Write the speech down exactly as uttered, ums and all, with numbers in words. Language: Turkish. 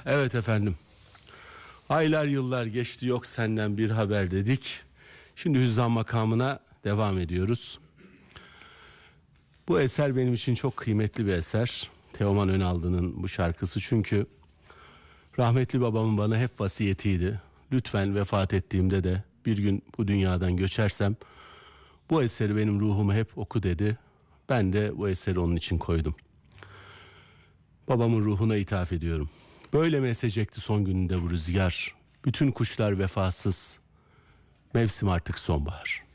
Evet efendim. Aylar yıllar geçti, yok senden bir haber dedik. Şimdi Hüzzam makamına devam ediyoruz. Bu eser benim için çok kıymetli bir eser. Teoman Önaldı'nın bu şarkısı, çünkü rahmetli babamın bana hep vasiyetiydi. Lütfen vefat ettiğimde de bir gün bu dünyadan göçersem bu eseri benim ruhuma hep oku dedi. Ben de bu eseri onun için koydum. Babamın ruhuna ithaf ediyorum. Böyle mi esecekti son gününde bu rüzgar? Bütün kuşlar vefasız. Mevsim artık sonbahar.